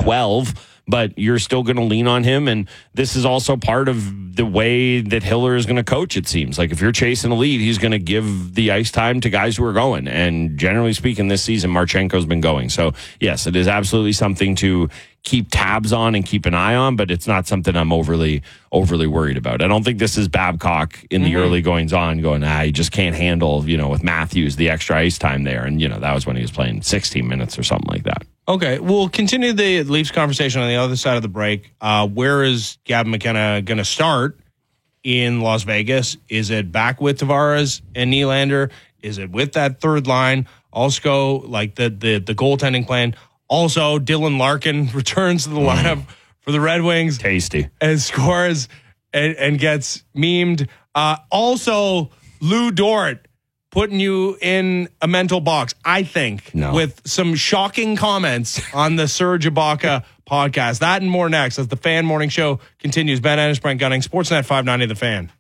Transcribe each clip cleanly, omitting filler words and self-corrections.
12, but you're still going to lean on him. And this is also part of the way that Hiller is going to coach, it seems. Like if you're chasing a lead, he's going to give the ice time to guys who are going. And generally speaking, this season, Marchenko's been going. So, yes, it is absolutely something to keep tabs on and keep an eye on, but it's not something I'm overly worried about. I don't think this is Babcock in the early goings on going, you just can't handle, with Matthews, the extra ice time there. And, that was when he was playing 16 minutes or something like that. Okay, we'll continue the Leafs conversation on the other side of the break. Where is Gavin McKenna going to start in Las Vegas? Is it back with Tavares and Nylander? Is it with that third line? Also, like the goaltending plan. Also, Dylan Larkin returns to the lineup for the Red Wings. Tasty. And scores and gets memed. Also, Lou Dort putting you in a mental box, I think, with some shocking comments on the Serge Ibaka podcast. That and more next as the Fan Morning Show continues. Ben Ennis, Brent Gunning, Sportsnet 590 The Fan.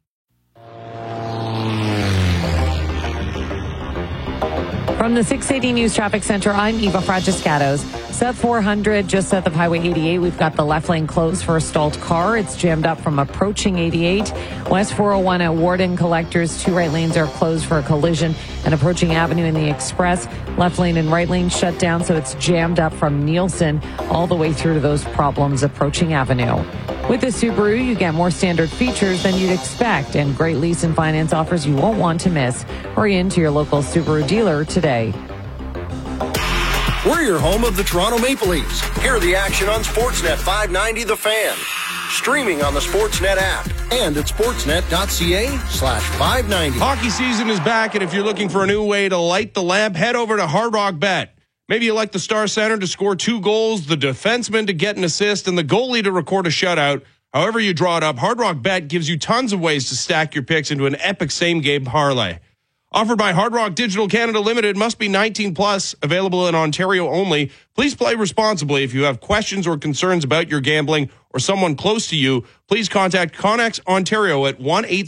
From the 680 News Traffic Center, I'm Eva Fragiscatos. South 400, just south of Highway 88, we've got the left lane closed for a stalled car. It's jammed up from approaching 88. West 401 at Warden Collectors, 2 right lanes are closed for a collision. And approaching Avenue in the Express, left lane and right lane shut down, so it's jammed up from Nielsen all the way through to those problems approaching Avenue. With the Subaru, you get more standard features than you'd expect and great lease and finance offers you won't want to miss. Hurry into your local Subaru dealer today. We're your home of the Toronto Maple Leafs. Hear the action on Sportsnet 590 The Fan. Streaming on the Sportsnet app and at sportsnet.ca/590. Hockey season is back, and if you're looking for a new way to light the lamp, head over to Hard Rock Bet. Maybe you like the star center to score 2 goals, the defenseman to get an assist, and the goalie to record a shutout. However you draw it up, Hard Rock Bet gives you tons of ways to stack your picks into an epic same-game parlay. Offered by Hard Rock Digital Canada Limited, must be 19 plus, available in Ontario only. Please play responsibly. If you have questions or concerns about your gambling or someone close to you, please contact Connex Ontario at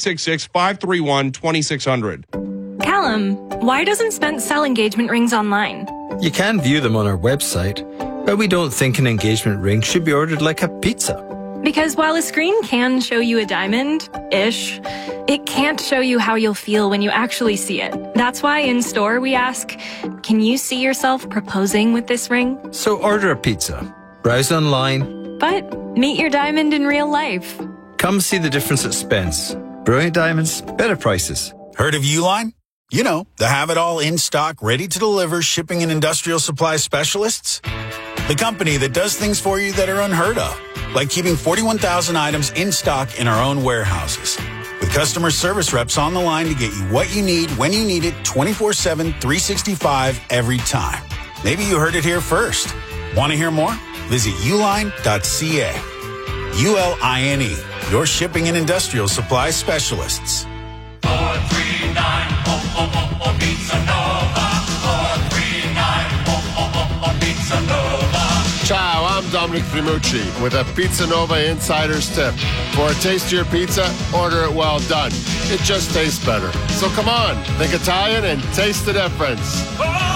1-866-531-2600. Callum, why doesn't Spence sell engagement rings online? You can view them on our website, but we don't think an engagement ring should be ordered like a pizza. Because while a screen can show you a diamond-ish, it can't show you how you'll feel when you actually see it. That's why in store we ask, can you see yourself proposing with this ring? So order a pizza, browse online, but meet your diamond in real life. Come see the difference at Spence. Brilliant diamonds, better prices. Heard of Uline? You know, the have-it-all in-stock, ready-to-deliver shipping and industrial supply specialists. The company that does things for you that are unheard of, like keeping 41,000 items in stock in our own warehouses. With customer service reps on the line to get you what you need, when you need it, 24/7, 365, every time. Maybe you heard it here first. Want to hear more? Visit uline.ca. ULINE, your shipping and industrial supply specialists. 439 Pizza Nova. 439 Pizza Nova. Ciao, I'm Dominic Primucci with a Pizza Nova Insider's Tip. For a tastier pizza, order it well done. It just tastes better. So come on, think Italian and taste the difference.